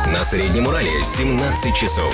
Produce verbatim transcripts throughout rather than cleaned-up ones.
На Среднем Урале семнадцать часов.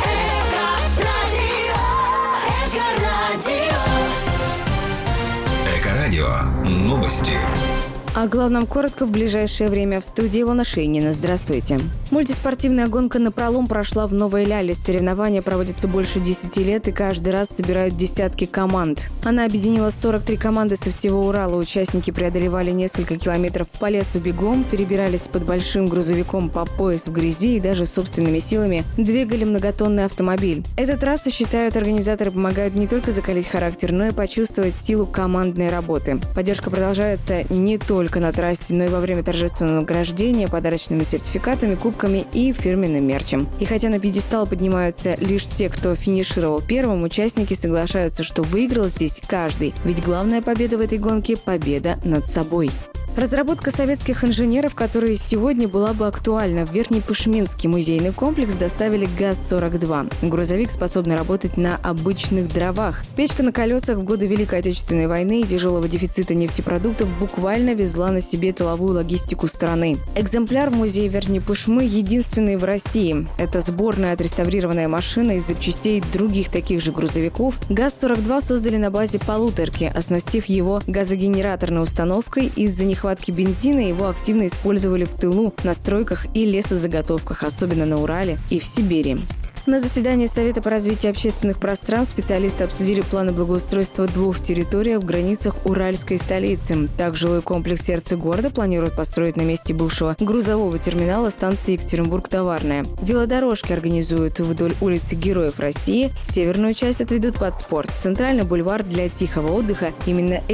Эко-радио. Новости. О главном коротко в ближайшее время. В студии Илона Шейнина. Здравствуйте. Мультиспортивная гонка «Напролом» прошла в Новой Ляле. Соревнования проводятся больше десяти лет и каждый раз собирают десятки команд. Она объединила сорок три команды со всего Урала. Участники преодолевали несколько километров по лесу бегом, перебирались под большим грузовиком по пояс в грязи и даже собственными силами двигали многотонный автомобиль. Эта трасса, считают организаторы, помогает не только закалить характер, но и почувствовать силу командной работы. Поддержка продолжается не только только на трассе, но и во время торжественного награждения подарочными сертификатами, кубками и фирменным мерчем. И хотя на пьедестал поднимаются лишь те, кто финишировал первым, участники соглашаются, что выиграл здесь каждый, ведь главная победа в этой гонке – победа над собой. Разработка советских инженеров, которая сегодня была бы актуальна. В Верхнепышминский музейный комплекс доставили ГАЗ сорок два. Грузовик способен работать на обычных дровах. Печка на колесах в годы Великой Отечественной войны и тяжелого дефицита нефтепродуктов буквально везла на себе тыловую логистику страны. Экземпляр в музее Верхнепышмы единственный в России. Это сборная отреставрированная машина из запчастей других таких же грузовиков. ГАЗ сорок два создали на базе полуторки, оснастив его газогенераторной установкой. Из-за них нехватки бензина его активно использовали в тылу, на стройках и лесозаготовках, особенно на Урале и в Сибири. На заседании Совета по развитию общественных пространств специалисты обсудили планы благоустройства двух территорий в границах уральской столицы. Так, жилой комплекс «Сердце города» планируют построить на месте бывшего грузового терминала станции Екатеринбург-Товарная. Велодорожки организуют вдоль улицы Героев России. Северную часть отведут под спорт. Центральный бульвар для тихого отдыха. Именно